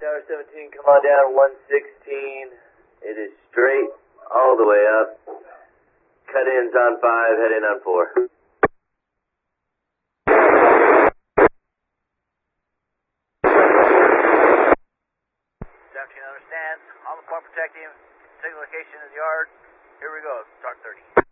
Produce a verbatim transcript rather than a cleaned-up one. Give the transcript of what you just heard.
Tower seventeen, come on down, one sixteen. It is straight all the way up. Cut ins on five, head in on four. seventeen understands. On the point protecting. Signal location in the yard. Here we go. Start thirty.